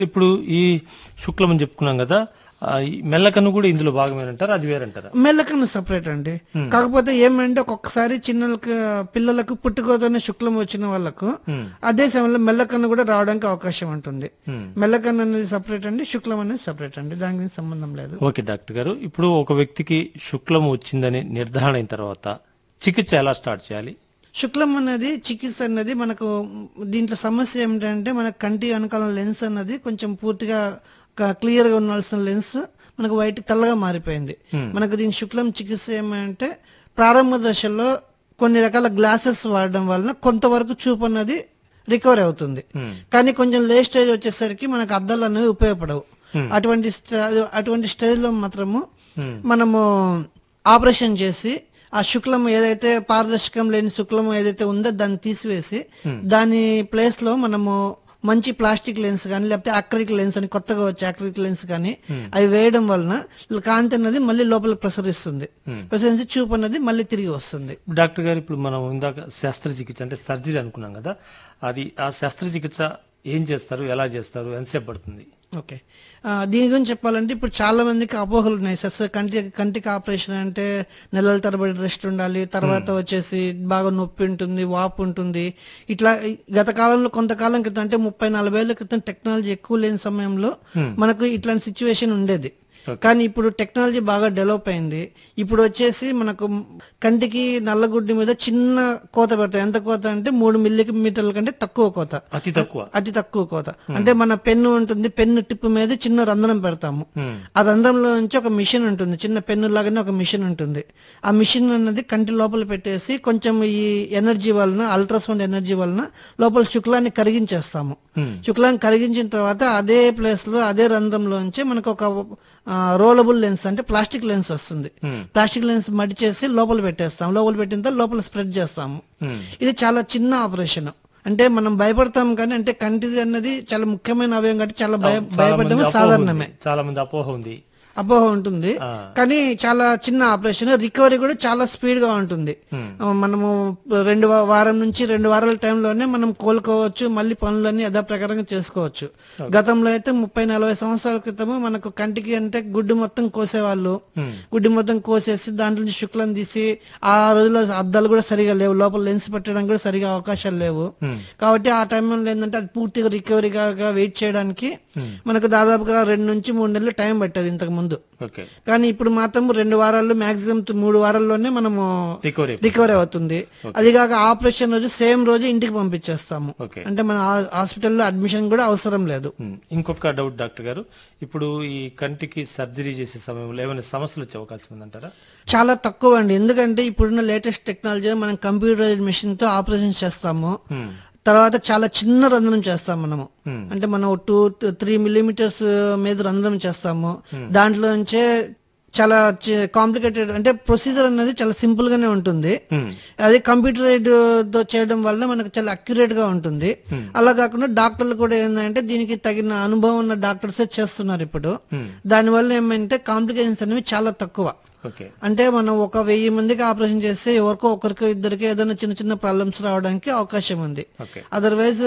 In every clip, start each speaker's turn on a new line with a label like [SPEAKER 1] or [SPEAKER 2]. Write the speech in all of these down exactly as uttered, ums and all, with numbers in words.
[SPEAKER 1] ఇప్పుడు ఈ శుక్లం అని చెప్పుకున్నాం కదా, ఆ, ఈ మెల్లకన్ను కూడా ఇందులో భాగమేనంటారా, అది వేరంటారా?
[SPEAKER 2] మెల్లకన్ను సపరేట్ అండి. కాకపోతే ఏమంటే ఒక్కొక్కసారి చిన్నలకు పిల్లలకు పుట్టుకతోనే శుక్లం వచ్చిన వాళ్ళకు అదే సమయంలో మెల్లకన్ను కూడా రావడానికి అవకాశం ఉంటుంది. మెల్లకన్ను అనేది సపరేట్ అండి, శుక్లం అనేది సపరేట్ అండి, దానికి సంబంధం లేదు.
[SPEAKER 1] ఓకే డాక్టర్ గారు, ఇప్పుడు ఒక వ్యక్తికి శుక్లం వచ్చిందని నిర్ధారణ అయిన తర్వాత చికిత్స ఎలా స్టార్ట్ చేయాలి?
[SPEAKER 2] శుక్లం అనేది చికిత్స అనేది మనకు దీంట్లో సమస్య ఏమిటంటే మన కంటి వెనకాల లెన్స్ అన్నది కొంచెం పూర్తిగా క్లియర్ గా ఉండాల్సిన లెన్స్ మనకు వైట్ తెల్లగా మారిపోయింది. మనకు దీని శుక్లం చికిత్స ఏమంటే ప్రారంభ దశలో కొన్ని రకాల గ్లాసెస్ వాడడం వలన కొంతవరకు చూపు అన్నది రికవర్ అవుతుంది. కానీ కొంచెం లేట్ స్టేజ్ వచ్చేసరికి మనకు అద్దాలు అనేవి ఉపయోగపడవు. అటువంటి స్ట- అటువంటి స్టేజ్ లో మాత్రము మనము ఆపరేషన్ చేసి ఆ శుక్లం ఏదైతే పారదర్శకం లేని శుక్లం ఏదైతే ఉందో దాన్ని తీసివేసి దాని ప్లేస్ లో మనము మంచి ప్లాస్టిక్ లెన్స్ కానీ లేకపోతే అక్రిలిక్ లెన్స్ అని కొత్తగా వచ్చే అక్రిలిక్ లెన్స్ కానీ అవి వేయడం వలన కాంతి అన్నది మళ్ళీ లోపల ప్రసరిస్తుంది. ప్రసరించి చూపు అన్నది మళ్ళీ తిరిగి వస్తుంది.
[SPEAKER 1] డాక్టర్ గారు, ఇప్పుడు మనం ఇందాక శస్త్రచికిత్స అంటే సర్జరీ అనుకున్నాం కదా, అది ఆ శస్త్రచికిత్స ఏం చేస్తారు, ఎలా చేస్తారు, ఎంతసేపు పడుతుంది?
[SPEAKER 2] ఓకే, ఆ, దీని గురించి చెప్పాలంటే ఇప్పుడు చాలా మందికి అపోహలు ఉన్నాయి. శస్త్ర కంటి కంటికి ఆపరేషన్ అంటే నెలల తరబడి రెస్ట్ ఉండాలి, తర్వాత వచ్చేసి బాగా నొప్పి ఉంటుంది, వాపు ఉంటుంది. ఇట్లా గత కాలంలో కొంతకాలం క్రితం అంటే ముప్పై నలభై ఏళ్ల క్రితం టెక్నాలజీ ఎక్కువ లేని సమయంలో మనకు ఇట్లాంటి సిచ్యువేషన్ ఉండేది. కానీ ఇప్పుడు టెక్నాలజీ బాగా డెవలప్ అయింది. ఇప్పుడు వచ్చేసి మనకు కంటికి నల్లగుడ్డి మీద చిన్న కోత పెడతాం. ఎంత కోత అంటే మూడు మిల్లీమీటర్ల కంటే తక్కువ కోత,
[SPEAKER 1] అతి తక్కువ
[SPEAKER 2] అతి తక్కువ కోత. అంటే మన పెన్ను ఉంటుంది, పెన్ను టిప్ మీద చిన్న రంధ్రం పెడతాము. ఆ రంధ్రంలో నుంచి ఒక మిషన్ ఉంటుంది, చిన్న పెన్ను లాగానే ఒక మిషన్ ఉంటుంది. ఆ మిషన్ అన్నది కంటి లోపల పెట్టేసి కొంచెం ఈ ఎనర్జీ వలన, అల్ట్రాసౌండ్ ఎనర్జీ వలన లోపల శుక్లాన్ని కరిగించేస్తాము. శుక్లాన్ని కరిగించిన తర్వాత అదే ప్లేస్ లో అదే రంధ్రంలోంచి మనకు ఒక రోలబుల్ లెన్స్ అంటే ప్లాస్టిక్ లెన్స్ వస్తుంది. ప్లాస్టిక్ లెన్స్ మడి చేసి లోపల పెట్టేస్తాం. లోపల పెట్టిన తర్వాత లోపల స్ప్రెడ్ చేస్తాము. ఇది చాలా చిన్న ఆపరేషన్. అంటే మనం భయపడతాం కానీ అంటే కంటిది అన్నది చాలా ముఖ్యమైన అవయవం కాబట్టి చాలా భయ భయపడడం సాధారణమే.
[SPEAKER 1] చాలా మంది అపోహ ఉంది,
[SPEAKER 2] అపోహ ఉంటుంది. కానీ చాలా చిన్న ఆపరేషన్, రికవరీ కూడా చాలా స్పీడ్ గా ఉంటుంది. మనము రెండు వా- వారం నుంచి రెండు వారాల టైంలోనే మనం కోలుకోవచ్చు, మళ్ళీ పనులన్నీ యథాప్రకారంగా చేసుకోవచ్చు. గతంలో అయితే ముప్పై నలభై సంవత్సరాల క్రితము మనకు కంటికి అంటే గుడ్డు మొత్తం కోసేవాళ్ళు. గుడ్డు మొత్తం కోసేసి దాంట్లో నుంచి శుక్లం తీసి, ఆ రోజుల్లో అద్దాలు కూడా సరిగా లేవు, లోపల లెన్స్ పెట్టడానికి కూడా సరిగా అవకాశాలు లేవు. కాబట్టి ఆ టైంలో ఏంటంటే అది పూర్తిగా రికవరీగా వెయిట్ చేయడానికి మనకు దాదాపుగా రెండు నుంచి మూడు నెలలు టైం పట్టేది ఇంతకు ముందు.
[SPEAKER 1] ఓకే,
[SPEAKER 2] కానీ ఇప్పుడు మాత్రం రెండు వారాల్లో మాక్సిమం మూడు వారాల్లోనే మనము
[SPEAKER 1] రికవరీ
[SPEAKER 2] రికవరీ అవుతుంది. అది కాక ఆపరేషన్ రోజు సేమ్ రోజు ఇంటికి పంపించేస్తాము.
[SPEAKER 1] ఓకే.
[SPEAKER 2] అంటే మన ఆ- హాస్పిటల్లో అడ్మిషన్ కూడా అవసరం లేదు.
[SPEAKER 1] ఉమ్, ఇంకొక డౌట్ డాక్టర్ గారు, ఇప్పుడు ఈ కంటికి సర్జరీ చేసే సమయంలో ఏమైనా సమస్యలు వచ్చే అవకాశం ఉందంటారా?
[SPEAKER 2] చాలా తక్కువ అండి. ఎందుకంటే ఇప్పుడున్న లేటెస్ట్ టెక్నాలజీ మనం కంప్యూటరైజ్డ్ మెషిన్ తో ఆపరేషన్ చేస్తాము. తర్వాత చాలా చిన్న రంధ్రం చేస్తాం మనము. అంటే మనం టూ త్రీ మిల్లీమీటర్స్ మీద రంధ్రం చేస్తాము. దాంట్లో నుంచే చాలా కాంప్లికేటెడ్ అంటే ప్రొసీజర్ అనేది చాలా సింపుల్ గానే ఉంటుంది. అది కంప్యూటరైజ్డ్ తో చేయడం వల్ల మనకు చాలా అక్యురేట్ గా ఉంటుంది. అలా కాకుండా డాక్టర్లు కూడా ఏంటంటే దీనికి తగిన అనుభవం ఉన్న డాక్టర్సే చేస్తున్నారు ఇప్పుడు. దానివల్ల ఏమంటే కాంప్లికేషన్స్ అనేవి చాలా తక్కువ.
[SPEAKER 1] ఓకే,
[SPEAKER 2] అంటే మనం ఒక వెయ్యి మందికి ఆపరేషన్ చేస్తే ఎవరికో ఒకరికి ఇద్దరికి ఏదైనా చిన్న చిన్న ప్రాబ్లమ్స్ రావడానికి అవకాశం ఉంది.
[SPEAKER 1] ఓకే.
[SPEAKER 2] అదర్వైజ్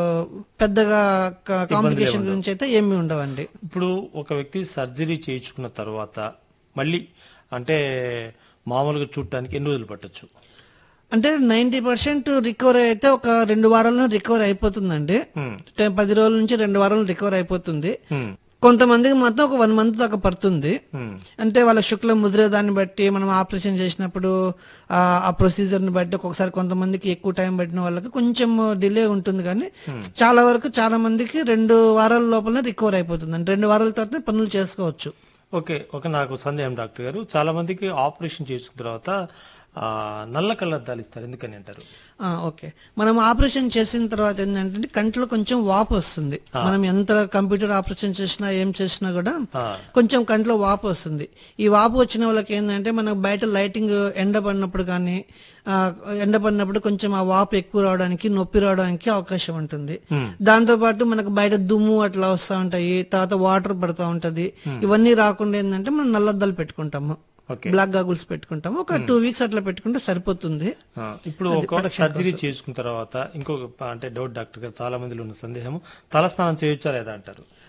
[SPEAKER 2] పెద్దగా కాంప్లికేషన్ గురించి అయితే ఏమీ ఉండవండి.
[SPEAKER 1] ఇప్పుడు ఒక వ్యక్తి సర్జరీ చేయించుకున్న తర్వాత మళ్ళీ అంటే మామూలుగా చూడటానికి ఎన్ని రోజులు పట్టొచ్చు?
[SPEAKER 2] అంటే నైన్టీ పర్సెంట్ రికవరీ అయితే ఒక రెండు వారాల్లో రికవరీ అయిపోతుందండి. అంటే పది రోజుల నుంచి రెండు వారాలు రికవరీ అయిపోతుంది. కొంతమందికి మాత్రం ఒక వన్ మంత్ దాకా పడుతుంది. అంటే వాళ్ళ శుక్లం ముదిరే దాన్ని బట్టి మనం ఆపరేషన్ చేసినప్పుడు ఆ ఆ ప్రొసీజర్ ని బట్టి ఒక్కొక్కసారి కొంతమందికి ఎక్కువ టైం పట్టిన వాళ్ళకి కొంచెం డిలే ఉంటుంది. కానీ చాలా వరకు చాలా మందికి రెండు వారాల లోపల రికవర్ అయిపోతుంది. అంటే రెండు వారాల తర్వాత పనులు చేసుకోవచ్చు.
[SPEAKER 1] ఓకే, ఒక నాకు సందేహం డాక్టర్ గారు, చాలా మందికి ఆపరేషన్ చేసుకున్న తర్వాత ఆ, నల్ల కళ్ళద్దాలు ఇస్తారు, ఎందుకని అంటారు?
[SPEAKER 2] ఆ, ఓకే, మనం ఆపరేషన్ చేసిన తర్వాత ఏంటంటే కంట్లో కొంచెం వాపు వస్తుంది. మనం ఎంత కంప్యూటర్ ఆపరేషన్ చేసినా ఏం చేసినా కూడా కొంచెం కంట్లో వాపు వస్తుంది. ఈ వాపు వచ్చిన వాళ్ళకి ఏంటంటే మనకు బయట లైటింగ్ ఎండ పడినప్పుడు కానీ ఆ, ఎండ పడినప్పుడు కొంచెం ఆ వాపు ఎక్కువ రావడానికి, నొప్పి రావడానికి అవకాశం ఉంటుంది. దాంతో పాటు మనకు బయట దుమ్ము అట్లా వస్తూ ఉంటాయి, తర్వాత వాటర్ పడుతూ ఉంటది. ఇవన్నీ రాకుండా ఏంటంటే మనం నల్లద్దాలు పెట్టుకుంటాము.
[SPEAKER 1] ఓకే.
[SPEAKER 2] బ్లాక్ గాగుల్స్ పెట్టుకుంటాము. ఒక టూ వీక్స్ అట్లా పెట్టుకుంటే సరిపోతుంది.
[SPEAKER 1] ఆ, ఇప్పుడు ఒకవేళ సర్జరీ చేసుకున్న తర్వాత ఇంకొక ప- అంటే డౌట్ డాక్టర్ గారు చాలా మందిలో ఉన్న సందేహం, తలస్నానం చేయొచ్చా లేదా అంటారు.